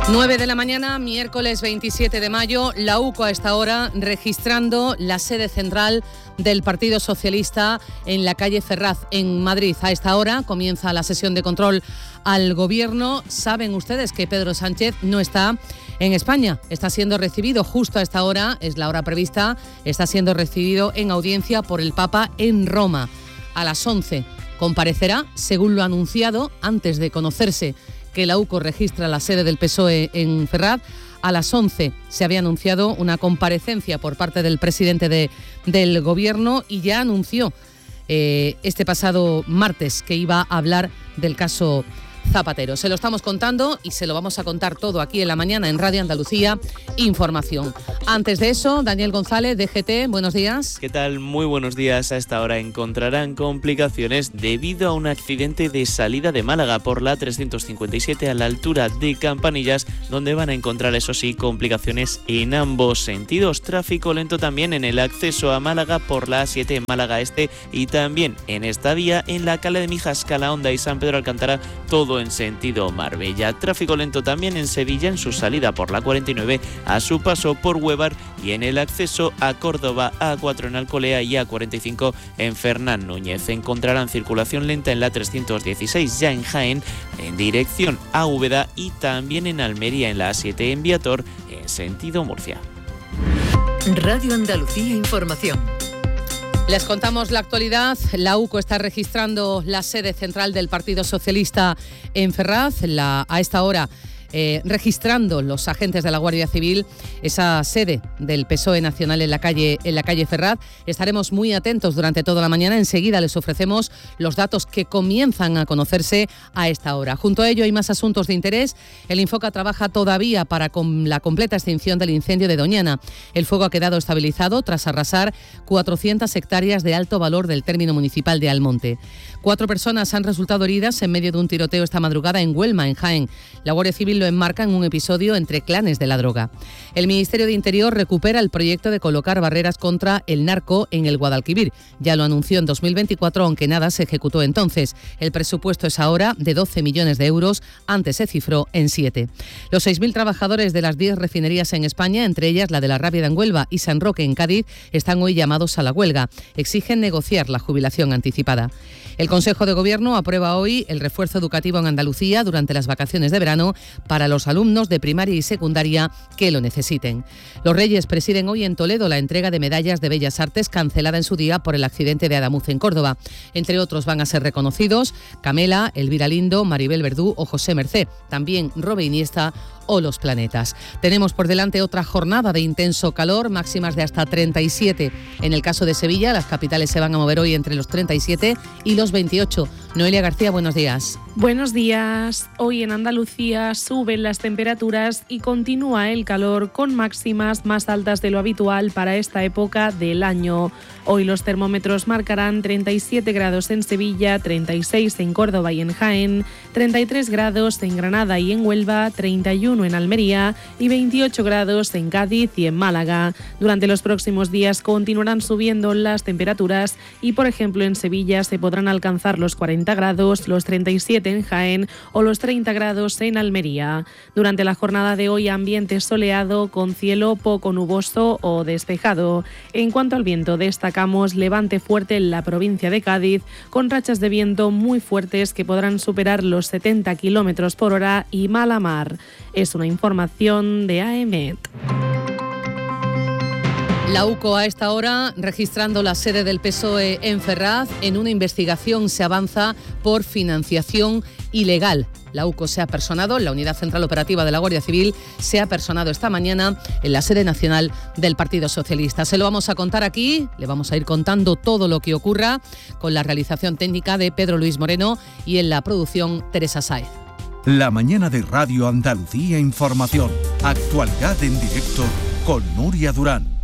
9 de la mañana, miércoles 27 de mayo, la UCO a esta hora registrando la sede central del Partido Socialista en la calle Ferraz, en Madrid. A esta hora comienza la sesión de control al Gobierno. Saben ustedes que Pedro Sánchez no está en España, está siendo recibido justo a esta hora, es la hora prevista, está siendo recibido en audiencia por el Papa en Roma. A las 11 comparecerá, según lo anunciado, antes de conocerse que la UCO registra la sede del PSOE en Ferraz. A las 11 se había anunciado una comparecencia por parte del presidente del Gobierno y ya anunció este pasado martes que iba a hablar del caso Zapatero. Se lo estamos contando y se lo vamos a contar todo aquí en la mañana en Radio Andalucía Información. Antes de eso, Daniel González, DGT, buenos días. ¿Qué tal? Muy buenos días. A esta hora encontrarán complicaciones debido a un accidente de salida de Málaga por la 357 a la altura de Campanillas, donde van a encontrar, eso sí, complicaciones en ambos sentidos. Tráfico lento también en el acceso a Málaga por la A7 en Málaga Este y también en esta vía en la Cala de Mijas, Calahonda y San Pedro Alcántara, todo en sentido Marbella. Tráfico lento también en Sevilla en su salida por la 49 a su paso por Huevar y en el acceso a Córdoba, A4 en Alcolea y A45 en Fernán Núñez. Encontrarán circulación lenta en la 316 ya en Jaén en dirección a Úbeda y también en Almería en la A7 en Viator en sentido Murcia. Radio Andalucía Información. Les contamos la actualidad. La UCO está registrando la sede central del Partido Socialista en Ferraz. A esta hora registrando los agentes de la Guardia Civil esa sede del PSOE nacional en la calle Ferraz. Estaremos muy atentos durante toda la mañana. Enseguida les ofrecemos los datos que comienzan a conocerse a esta hora. Junto a ello hay más asuntos de interés. El Infoca trabaja todavía para la completa extinción del incendio de Doñana. El fuego ha quedado estabilizado tras arrasar 400 hectáreas de alto valor del término municipal de Almonte. 4 personas han resultado heridas en medio de un tiroteo esta madrugada en Huelma, en Jaén. La Guardia Civil lo enmarca en un episodio entre clanes de la droga. El Ministerio de Interior recupera el proyecto de colocar barreras contra el narco en el Guadalquivir. Ya lo anunció en 2024, aunque nada se ejecutó entonces. El presupuesto es ahora de 12 millones de euros, antes se cifró en 7. Los 6.000 trabajadores de las 10 refinerías en España, entre ellas la de La Rábida en Huelva y San Roque en Cádiz, están hoy llamados a la huelga. Exigen negociar la jubilación anticipada. El Consejo de Gobierno aprueba hoy el refuerzo educativo en Andalucía durante las vacaciones de verano para los alumnos de primaria y secundaria que lo necesiten. Los Reyes presiden hoy en Toledo la entrega de medallas de Bellas Artes cancelada en su día por el accidente de Adamuz en Córdoba. Entre otros van a ser reconocidos Camela, Elvira Lindo, Maribel Verdú o José Mercé, también Robe Iniesta o Los Planetas. Tenemos por delante otra jornada de intenso calor, máximas de hasta 37. En el caso de Sevilla, las capitales se van a mover hoy entre los 37 y los 28. Noelia García, buenos días. Buenos días. Hoy en Andalucía suben las temperaturas y continúa el calor con máximas más altas de lo habitual para esta época del año. Hoy los termómetros marcarán 37 grados en Sevilla, 36 en Córdoba y en Jaén, 33 grados en Granada y en Huelva, 31 en Almería y 28 grados en Cádiz y en Málaga. Durante los próximos días continuarán subiendo las temperaturas y, por ejemplo, en Sevilla se podrán alcanzar los 40 grados, los 37 en Jaén o los 30 grados en Almería. Durante la jornada de hoy, ambiente soleado con cielo poco nuboso o despejado. En cuanto al viento, destacamos levante fuerte en la provincia de Cádiz, con rachas de viento muy fuertes que podrán superar los 70 km por hora y mala mar. Es una información de AEMET. La UCO a esta hora registrando la sede del PSOE en Ferraz. En una investigación se avanza por financiación ilegal. La UCO se ha personado, la Unidad Central Operativa de la Guardia Civil se ha personado esta mañana en la sede nacional del Partido Socialista. Se lo vamos a contar aquí, le vamos a ir contando todo lo que ocurra con la realización técnica de Pedro Luis Moreno y en la producción Teresa Sáez. La mañana de Radio Andalucía Información. Actualidad en directo con Nuria Durán.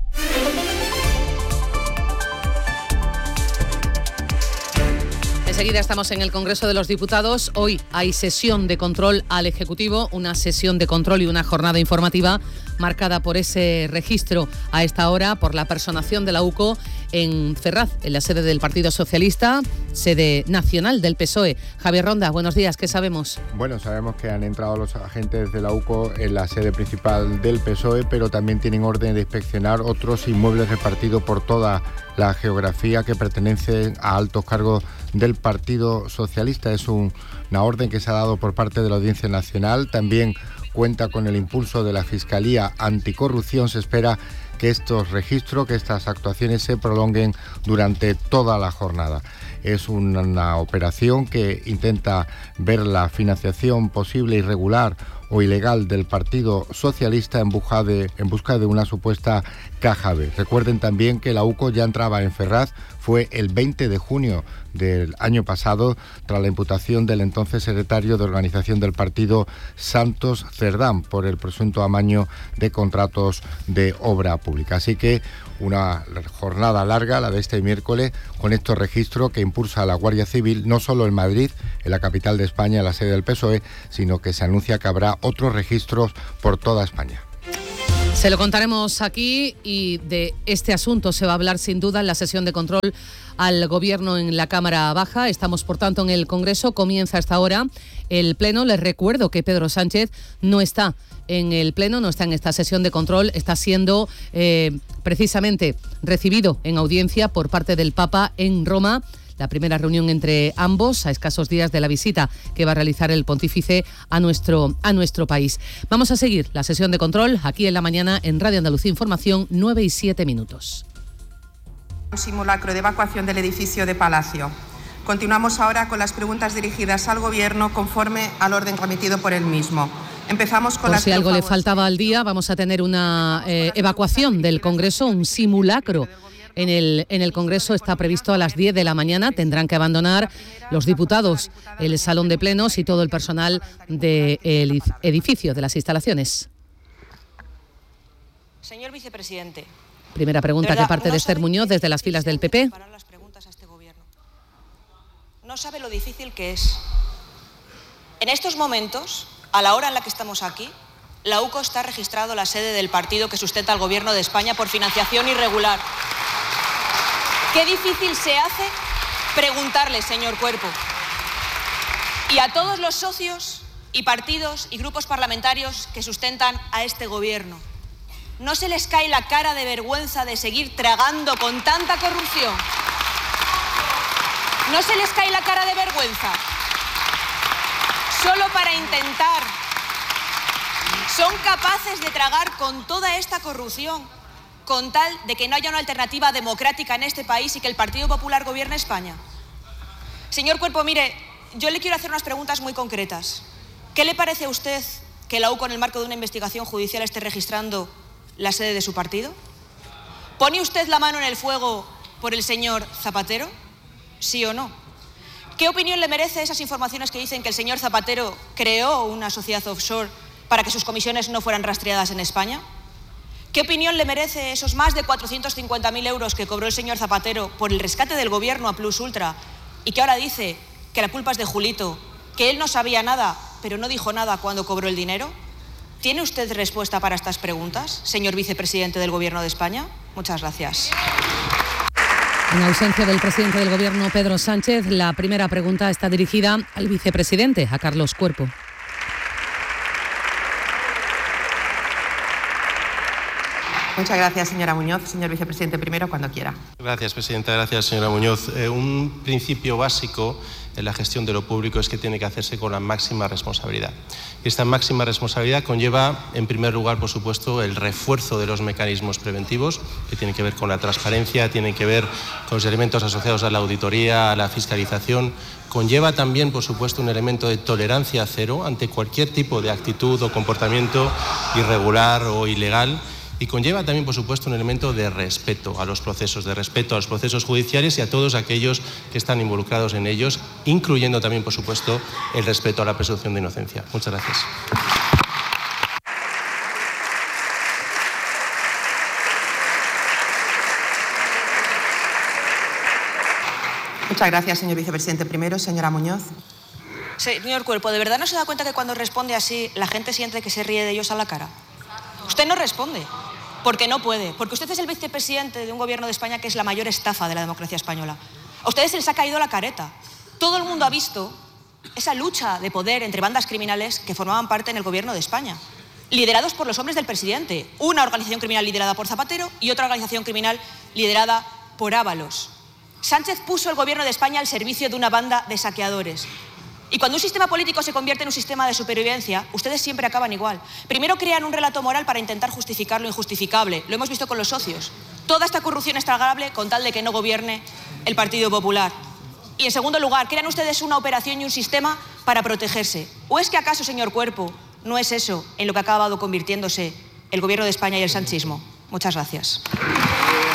Enseguida estamos en el Congreso de los Diputados. Hoy hay sesión de control al Ejecutivo, una sesión de control y una jornada informativa marcada por ese registro a esta hora, por la personación de la UCO en Ferraz, en la sede del Partido Socialista, sede nacional del PSOE. Javier Ronda, buenos días, ¿qué sabemos? Bueno, sabemos que han entrado los agentes de la UCO en la sede principal del PSOE, pero también tienen orden de inspeccionar otros inmuebles repartidos por toda la geografía que pertenecen a altos cargos del Partido Socialista. Es una orden que se ha dado por parte de la Audiencia Nacional. También cuenta con el impulso de la Fiscalía Anticorrupción. Se espera que estos registros, que estas actuaciones se prolonguen durante toda la jornada. Es una operación que intenta ver la financiación posible, irregular o ilegal del Partido Socialista en busca de una supuesta caja B. Recuerden también que la UCO ya entraba en Ferraz, fue el 20 de junio del año pasado, tras la imputación del entonces secretario de organización del partido, Santos Cerdán, por el presunto amaño de contratos de obra pública. Así que una jornada larga, la de este miércoles, con estos registros que impulsa la Guardia Civil, no solo en Madrid, en la capital de España, en la sede del PSOE, sino que se anuncia que habrá otros registros por toda España. Se lo contaremos aquí y de este asunto se va a hablar sin duda en la sesión de control al Gobierno en la Cámara Baja. Estamos, por tanto, en el Congreso. Comienza hasta ahora el Pleno. Les recuerdo que Pedro Sánchez no está en el Pleno, no está en esta sesión de control. Está siendo precisamente recibido en audiencia por parte del Papa en Roma. La primera reunión entre ambos a escasos días de la visita que va a realizar el pontífice a nuestro país. Vamos a seguir la sesión de control aquí en la mañana en Radio Andalucía Información, 9:07. Un simulacro de evacuación del edificio de Palacio. Continuamos ahora con las preguntas dirigidas al Gobierno conforme al orden remitido por el mismo. Empezamos con si algo le faltaba al día, vamos a tener una evacuación del Congreso, un simulacro. En el Congreso está previsto a las 10 de la mañana. Tendrán que abandonar los diputados el salón de plenos y todo el personal del edificio, de las instalaciones. Señor vicepresidente. Primera pregunta que parte de Esther Muñoz desde las filas del PP. No sabe lo difícil que es. En estos momentos, a la hora en la que estamos aquí, la UCO está registrado la sede del partido que sustenta al Gobierno de España por financiación irregular. Qué difícil se hace preguntarle, señor Cuerpo, y a todos los socios y partidos y grupos parlamentarios que sustentan a este Gobierno. ¿No se les cae la cara de vergüenza de seguir tragando con tanta corrupción? ¿No se les cae la cara de vergüenza? Solo para intentar. Son capaces de tragar con toda esta corrupción, con tal de que no haya una alternativa democrática en este país y que el Partido Popular gobierne España. Señor Cuerpo, mire, yo le quiero hacer unas preguntas muy concretas. ¿Qué le parece a usted que la UCO, en el marco de una investigación judicial, esté registrando la sede de su partido? ¿Pone usted la mano en el fuego por el señor Zapatero? ¿Sí o no? ¿Qué opinión le merece esas informaciones que dicen que el señor Zapatero creó una sociedad offshore para que sus comisiones no fueran rastreadas en España? ¿Qué opinión le merece esos más de 450.000 euros que cobró el señor Zapatero por el rescate del Gobierno a Plus Ultra y que ahora dice que la culpa es de Julito, que él no sabía nada, pero no dijo nada cuando cobró el dinero? ¿Tiene usted respuesta para estas preguntas, señor vicepresidente del Gobierno de España? Muchas gracias. En ausencia del presidente del Gobierno, Pedro Sánchez, la primera pregunta está dirigida al vicepresidente, a Carlos Cuerpo. Muchas gracias, señora Muñoz. Señor vicepresidente, primero, cuando quiera. Gracias, presidenta. Gracias, señora Muñoz. Un principio básico en la gestión de lo público es que tiene que hacerse con la máxima responsabilidad. Esta máxima responsabilidad conlleva, en primer lugar, por supuesto, el refuerzo de los mecanismos preventivos, que tienen que ver con la transparencia, tienen que ver con los elementos asociados a la auditoría, a la fiscalización. Conlleva también, por supuesto, un elemento de tolerancia cero ante cualquier tipo de actitud o comportamiento irregular o ilegal. Y conlleva también, por supuesto, un elemento de respeto a los procesos, judiciales y a todos aquellos que están involucrados en ellos, incluyendo también, por supuesto, el respeto a la presunción de inocencia. Muchas gracias. Muchas gracias, señor vicepresidente. Primero, señora Muñoz. Señor Cuerpo, ¿de verdad no se da cuenta que cuando responde así la gente siente que se ríe de ellos a la cara? Usted no responde. Porque no puede. Porque usted es el vicepresidente de un gobierno de España que es la mayor estafa de la democracia española. A ustedes se les ha caído la careta. Todo el mundo ha visto esa lucha de poder entre bandas criminales que formaban parte en el gobierno de España, liderados por los hombres del presidente. Una organización criminal liderada por Zapatero y otra organización criminal liderada por Ábalos. Sánchez puso el gobierno de España al servicio de una banda de saqueadores. Y cuando un sistema político se convierte en un sistema de supervivencia, ustedes siempre acaban igual. Primero crean un relato moral para intentar justificar lo injustificable. Lo hemos visto con los socios. Toda esta corrupción es tragable con tal de que no gobierne el Partido Popular. Y en segundo lugar, crean ustedes una operación y un sistema para protegerse. ¿O es que acaso, señor Cuerpo, no es eso en lo que ha acabado convirtiéndose el gobierno de España y el sanchismo? Muchas gracias.